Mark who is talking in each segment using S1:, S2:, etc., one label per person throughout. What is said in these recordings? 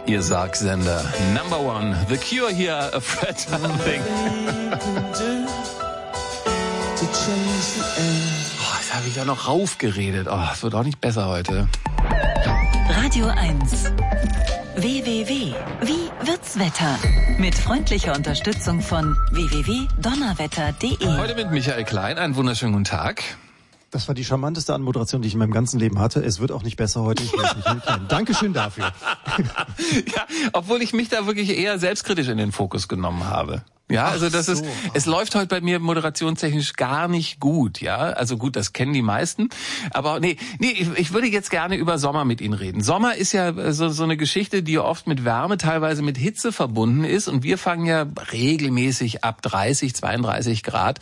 S1: Ihr Sargsender. Number One. The Cure hier, Afraid Something. Jetzt habe ich da noch raufgeredet. Es wird auch nicht besser heute.
S2: Radio 1. WWW. Wie wird's Wetter? Mit freundlicher Unterstützung von www.donnerwetter.de.
S1: Heute mit Michael Klein. Einen wunderschönen guten Tag.
S3: Das war die charmanteste Anmoderation, die ich in meinem ganzen Leben hatte. Es wird auch nicht besser heute. Ich weiß nicht, Dankeschön dafür.
S1: Ja, obwohl ich mich da wirklich eher selbstkritisch in den Fokus genommen habe. Ja, also es läuft heute bei mir moderationstechnisch gar nicht gut, ja. Also gut, das kennen die meisten. Aber ich würde jetzt gerne über Sommer mit Ihnen reden. Sommer ist ja so eine Geschichte, die oft mit Wärme, teilweise mit Hitze verbunden ist. Und wir fangen ja regelmäßig ab 30, 32 Grad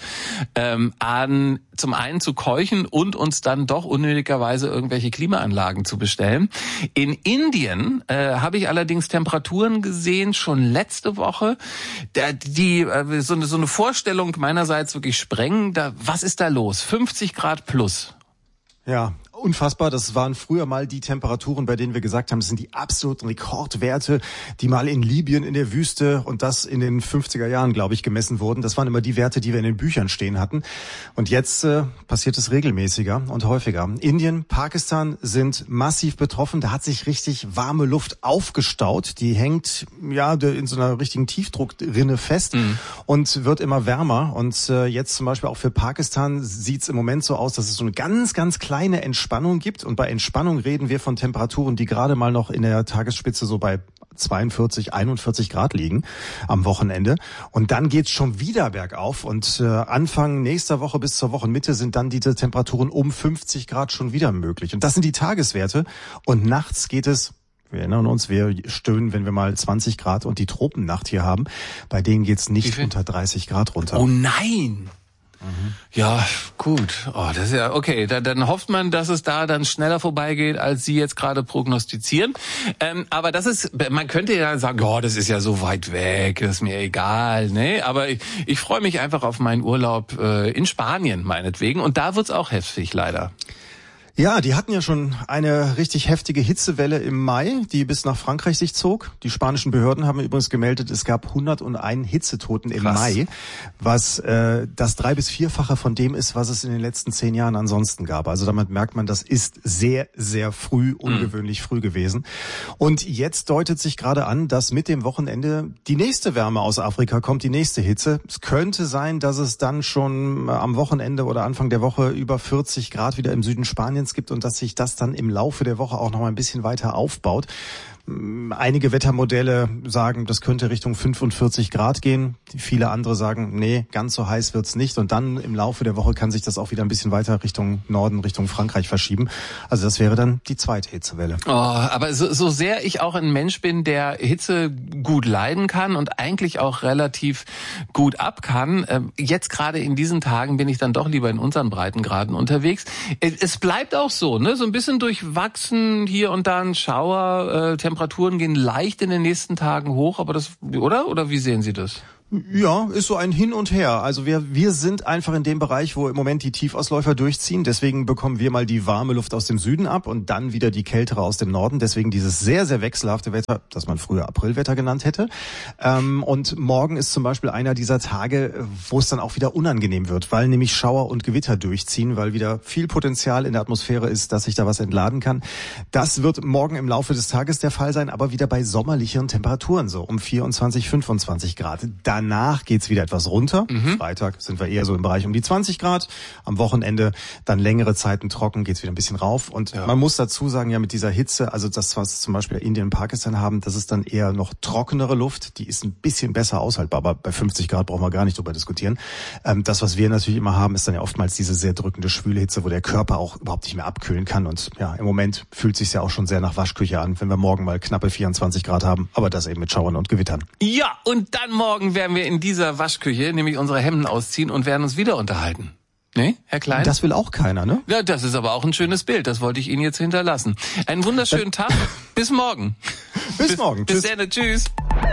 S1: an, zum einen zu keuchen und uns dann doch unnötigerweise irgendwelche Klimaanlagen zu bestellen. In Indien habe ich allerdings Temperaturen gesehen, schon letzte Woche, die so eine Vorstellung meinerseits wirklich sprengen. Was ist da los? 50 Grad plus.
S3: Ja, unfassbar. Das waren früher mal die Temperaturen, bei denen wir gesagt haben, das sind die absoluten Rekordwerte, die mal in Libyen in der Wüste und das in den 50er Jahren, glaube ich, gemessen wurden. Das waren immer die Werte, die wir in den Büchern stehen hatten. Und jetzt passiert es regelmäßiger und häufiger. Indien, Pakistan sind massiv betroffen. Da hat sich richtig warme Luft aufgestaut. Die hängt in so einer richtigen Tiefdruckrinne fest und wird immer wärmer. Und jetzt zum Beispiel auch für Pakistan sieht es im Moment so aus, dass es so eine ganz, ganz kleine Entspannung gibt. Und bei Entspannung reden wir von Temperaturen, die gerade mal noch in der Tagesspitze so bei 42, 41 Grad liegen am Wochenende. Und dann geht's schon wieder bergauf. Und Anfang nächster Woche bis zur Wochenmitte sind dann diese Temperaturen um 50 Grad schon wieder möglich. Und das sind die Tageswerte. Und nachts geht es, wir erinnern uns, wir stöhnen, wenn wir mal 20 Grad und die Tropennacht hier haben. Bei denen geht's nicht unter 30 Grad runter.
S1: Oh nein! Ja, gut. Das ist ja okay. Dann hofft man, dass es da dann schneller vorbeigeht, als Sie jetzt gerade prognostizieren. Aber man könnte ja sagen, das ist ja so weit weg, das ist mir egal, ne? Aber ich freue mich einfach auf meinen Urlaub in Spanien meinetwegen. Und da wird's auch heftig, leider.
S3: Ja, die hatten ja schon eine richtig heftige Hitzewelle im Mai, die bis nach Frankreich sich zog. Die spanischen Behörden haben übrigens gemeldet, es gab 101 Hitzetoten im Mai, was das 3- bis 4-fache von dem ist, was es in den letzten 10 Jahren ansonsten gab. Also damit merkt man, das ist sehr, sehr früh, ungewöhnlich früh gewesen. Und jetzt deutet sich gerade an, dass mit dem Wochenende die nächste Wärme aus Afrika kommt, die nächste Hitze. Es könnte sein, dass es dann schon am Wochenende oder Anfang der Woche über 40 Grad wieder im Süden Spaniens gibt und dass sich das dann im Laufe der Woche auch noch mal ein bisschen weiter aufbaut. Einige Wettermodelle sagen, das könnte Richtung 45 Grad gehen. Viele andere sagen, nee, ganz so heiß wird's nicht. Und dann im Laufe der Woche kann sich das auch wieder ein bisschen weiter Richtung Norden, Richtung Frankreich verschieben. Also das wäre dann die zweite Hitzewelle.
S1: Aber so sehr ich auch ein Mensch bin, der Hitze gut leiden kann und eigentlich auch relativ gut ab kann, jetzt gerade in diesen Tagen bin ich dann doch lieber in unseren Breitengraden unterwegs. Es bleibt auch so, ne, so ein bisschen durchwachsen, hier und da ein Schauer, Temperaturen gehen leicht in den nächsten Tagen hoch, aber oder wie sehen Sie das?
S3: Ja, ist so ein Hin und Her. Also wir sind einfach in dem Bereich, wo im Moment die Tiefausläufer durchziehen. Deswegen bekommen wir mal die warme Luft aus dem Süden ab und dann wieder die kältere aus dem Norden. Deswegen dieses sehr, sehr wechselhafte Wetter, das man früher Aprilwetter genannt hätte. Und morgen ist zum Beispiel einer dieser Tage, wo es dann auch wieder unangenehm wird, weil nämlich Schauer und Gewitter durchziehen, weil wieder viel Potenzial in der Atmosphäre ist, dass sich da was entladen kann. Das wird morgen im Laufe des Tages der Fall sein, aber wieder bei sommerlicheren Temperaturen, so um 24, 25 Grad. Danach geht's wieder etwas runter. Freitag sind wir eher so im Bereich um die 20 Grad. Am Wochenende dann längere Zeiten trocken, geht's wieder ein bisschen rauf. Und man muss dazu sagen, ja, mit dieser Hitze, also das, was zum Beispiel Indien und Pakistan haben, das ist dann eher noch trockenere Luft. Die ist ein bisschen besser aushaltbar, aber bei 50 Grad brauchen wir gar nicht drüber diskutieren. Das, was wir natürlich immer haben, ist dann ja oftmals diese sehr drückende, schwüle Hitze, wo der Körper auch überhaupt nicht mehr abkühlen kann. Und ja, im Moment fühlt sich's ja auch schon sehr nach Waschküche an, wenn wir morgen mal knappe 24 Grad haben. Aber das eben mit Schauern und Gewittern.
S1: Ja, und dann morgen werden wir in dieser Waschküche nämlich unsere Hemden ausziehen und werden uns wieder unterhalten. Ne, Herr Klein?
S3: Das will auch keiner, ne?
S1: Ja, das ist aber auch ein schönes Bild. Das wollte ich Ihnen jetzt hinterlassen. Einen wunderschönen Tag. Bis morgen.
S3: Bis morgen.
S1: Bis dann. Tschüss.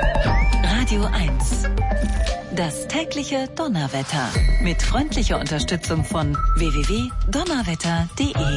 S2: Radio 1. Das tägliche Donnerwetter. Mit freundlicher Unterstützung von www.donnerwetter.de.